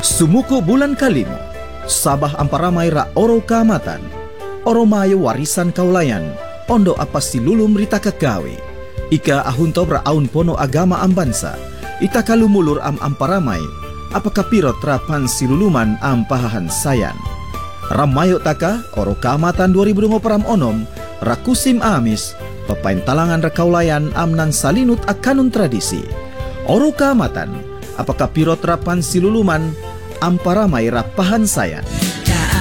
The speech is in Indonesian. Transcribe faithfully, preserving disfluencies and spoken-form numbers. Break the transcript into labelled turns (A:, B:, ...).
A: Sumuko bulan kalimo, sabah amparamay ra oro kamatan, oro mayo warisan kaulayan, ondo apa silulum rita kagawe. Ika ahunto ra aun pono agama am bansa, ita kalumulur am amparamay, apa kapirot rapan siluluman am pahahan sayan. Ramayo taka oro kamatan dua ribu dua puluh onom, rakusim amis, papain talangan ra kaulayan am nan salinut akanun tradisi. Oro kamatan, apakah pirot rapan siluluman amparamay rapahan sayan.